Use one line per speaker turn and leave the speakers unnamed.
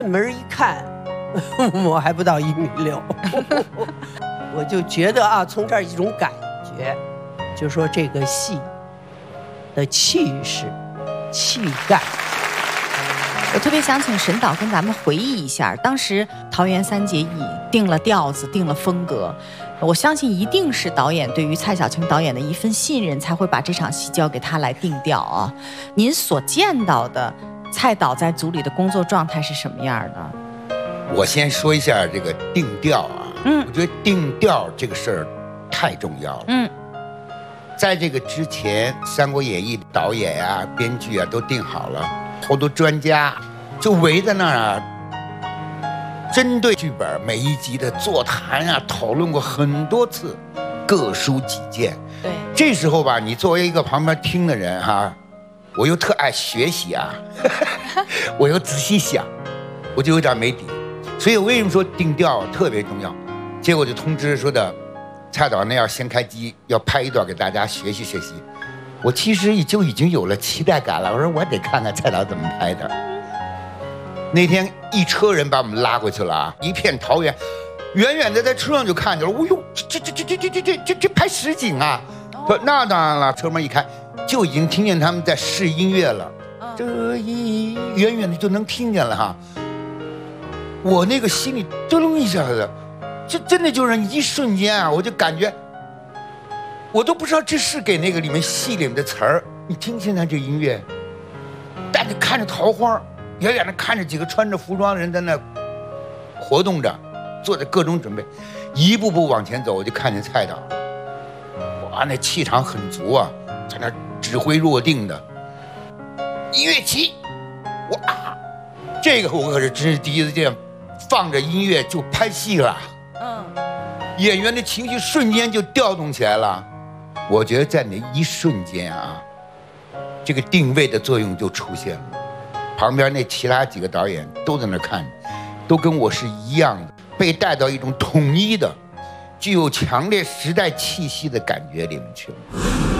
门一看，我还不到1.6米，我就觉得啊，从这儿一种感觉，就说这个戏的气势、气概。
我特别想请沈导跟咱们回忆一下，当时桃园三结义定了调子，定了风格。我相信一定是导演对于蔡晓庆导演的一份信任，才会把这场戏交给他来定调啊。您所见到的蔡导在组里的工作状态是什么样的？
我先说一下这个定调啊，我觉得定调这个事儿太重要了。在这个之前，《三国演义》导演啊、编剧啊都定好了，好多专家就围在那儿啊，针对剧本每一集的座谈啊讨论过很多次，各抒己见。
对，
这时候吧，你作为一个旁边听的人哈，我又特爱学习啊，我又仔细想，我就有点没底。所以我为什么说定调特别重要？结果就通知说的，蔡导那要先开机，要拍一段给大家学习学习。我其实已经有了期待感了，我说我得看看蔡导怎么拍的。那天一车人把我们拉过去了啊，一片桃园，远远的在车上就看见了，哦呦，这拍实景啊！说那当然了，车门一开，就已经听见他们在试音乐了，这远远的就能听见了哈。我那个心里噔一下子，这真的就是一瞬间啊，我就感觉，我都不知道这是给那个里面戏里面的词儿。你听现在这音乐，但你看着桃花，远远的看着几个穿着服装的人在那活动着，做着各种准备，一步步往前走，我就看见蔡导，哇，那气场很足啊，在那指挥若定的。音乐起，哇，这个我可是真是第一次见。放着音乐就拍戏了，演员的情绪瞬间就调动起来了。我觉得在那一瞬间啊，这个定位的作用就出现了。旁边那其他几个导演都在那看，都跟我是一样的，被带到一种统一的、具有强烈时代气息的感觉里面去了。